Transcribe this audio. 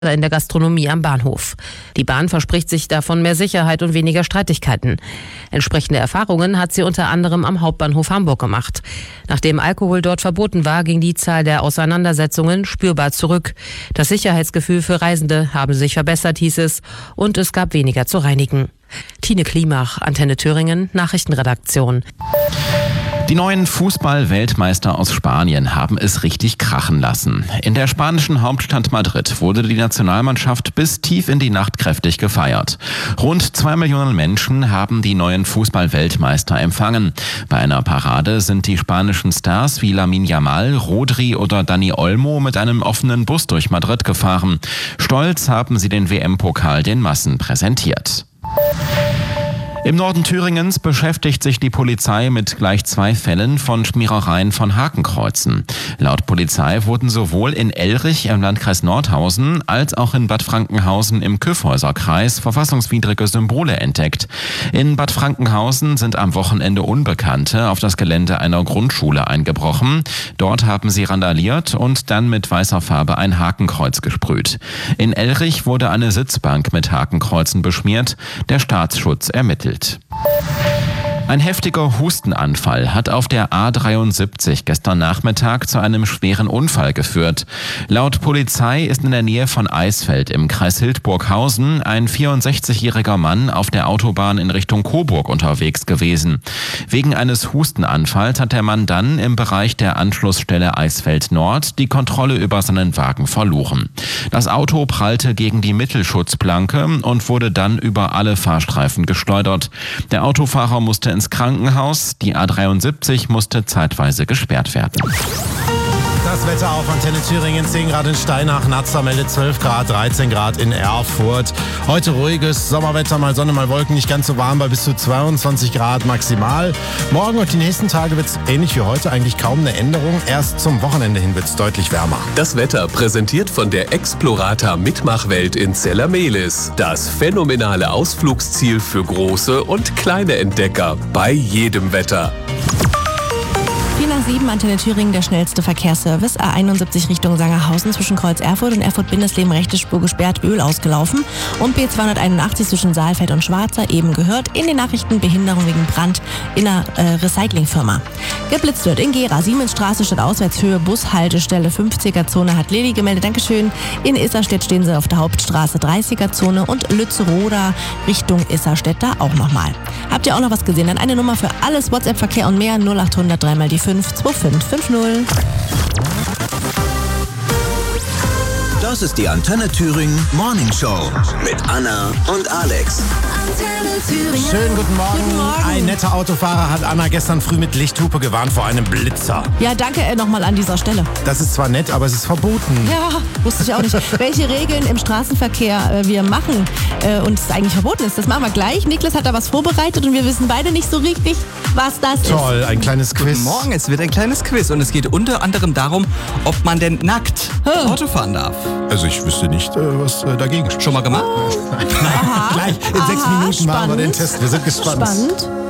in der Gastronomie am Bahnhof. Die Bahn verspricht sich davon mehr Sicherheit und weniger Streitigkeiten. Entsprechende Erfahrungen hat sie unter anderem am Hauptbahnhof Hamburg gemacht. Nachdem Alkohol dort verboten war, ging die Zahl der Auseinandersetzungen spürbar zurück. Das Sicherheitsgefühl für Reisende habe sich verbessert, hieß es, und es gab weniger zu reinigen. Tine Klimach, Antenne Thüringen, Nachrichtenredaktion. Die neuen Fußball-Weltmeister aus Spanien haben es richtig krachen lassen. In der spanischen Hauptstadt Madrid wurde die Nationalmannschaft bis tief in die Nacht kräftig gefeiert. Rund 2 Millionen Menschen haben die neuen Fußball-Weltmeister empfangen. Bei einer Parade sind die spanischen Stars wie Lamine Yamal, Rodri oder Dani Olmo mit einem offenen Bus durch Madrid gefahren. Stolz haben sie den WM-Pokal den Massen präsentiert. Im Norden Thüringens beschäftigt sich die Polizei mit gleich 2 Fällen von Schmierereien von Hakenkreuzen. Laut Polizei wurden sowohl in Elrich im Landkreis Nordhausen als auch in Bad Frankenhausen im Kyffhäuserkreis verfassungswidrige Symbole entdeckt. In Bad Frankenhausen sind am Wochenende Unbekannte auf das Gelände einer Grundschule eingebrochen. Dort haben sie randaliert und dann mit weißer Farbe ein Hakenkreuz gesprüht. In Elrich wurde eine Sitzbank mit Hakenkreuzen beschmiert. Der Staatsschutz ermittelt. Ein heftiger Hustenanfall hat auf der A73 gestern Nachmittag zu einem schweren Unfall geführt. Laut Polizei ist in der Nähe von Eisfeld im Kreis Hildburghausen ein 64-jähriger Mann auf der Autobahn in Richtung Coburg unterwegs gewesen. Wegen eines Hustenanfalls hat der Mann dann im Bereich der Anschlussstelle Eisfeld Nord die Kontrolle über seinen Wagen verloren. Das Auto prallte gegen die Mittelschutzplanke und wurde dann über alle Fahrstreifen geschleudert. Der Autofahrer musste ins Krankenhaus. Die A73 musste zeitweise gesperrt werden. Das Wetter auf Antenne Thüringen, 10 Grad in Steinach, Nazza meldet 12 Grad, 13 Grad in Erfurt. Heute ruhiges Sommerwetter, mal Sonne, mal Wolken, nicht ganz so warm, bei bis zu 22 Grad maximal. Morgen und die nächsten Tage wird es ähnlich wie heute, eigentlich kaum eine Änderung. Erst zum Wochenende hin wird es deutlich wärmer. Das Wetter präsentiert von der Explorata Mitmachwelt in Zellermelis. Das phänomenale Ausflugsziel für große und kleine Entdecker bei jedem Wetter. 4 nach 7, Antenne Thüringen, der schnellste Verkehrsservice. A71 Richtung Sangerhausen zwischen Kreuz Erfurt und Erfurt-Bindesleben, rechte Spur gesperrt, Öl ausgelaufen. Und B281 zwischen Saalfeld und Schwarzer, eben gehört. In den Nachrichten Behinderung wegen Brand in einer Recyclingfirma. Geblitzt wird in Gera, Siemensstraße statt Auswärtshöhe, Bushaltestelle, 50er-Zone hat Lilly gemeldet, Dankeschön. In Isserstedt stehen sie auf der Hauptstraße, 30er-Zone und Lützeroda Richtung Isserstedt da auch nochmal. Habt ihr auch noch was gesehen? Dann eine Nummer für alles, WhatsApp-Verkehr und mehr, 0800 3 mal die 5 2550. Das ist die Antenne Thüringen Morning Show mit Anna und Alex. Schönen guten Morgen. Ein netter Autofahrer hat Anna gestern früh mit Lichthupe gewarnt vor einem Blitzer. Ja, danke nochmal an dieser Stelle. Das ist zwar nett, aber es ist verboten. Ja, wusste ich auch nicht. Welche Regeln im Straßenverkehr wir machen und es eigentlich verboten ist, das machen wir gleich. Niklas hat da was vorbereitet und wir wissen beide nicht so richtig, was das ist. Toll, ein kleines Quiz. Guten Morgen, es wird ein kleines Quiz und es geht unter anderem darum, ob man denn nackt Auto fahren darf. Also ich wüsste nicht, was dagegen spricht. Schon mal gemacht? Nein, gleich in 6 Minuten machen wir den Test. Wir sind gespannt. Spannend.